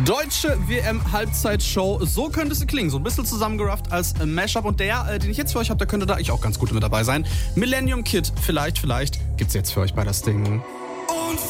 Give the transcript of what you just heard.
Deutsche WM-Halbzeitshow, so könnte es klingen. So ein bisschen zusammengerafft als Mashup. Und der, den ich jetzt für euch habe, der könnte da eigentlich auch ganz gut mit dabei sein. Millennium Kid, vielleicht gibt's jetzt für euch bei das Ding.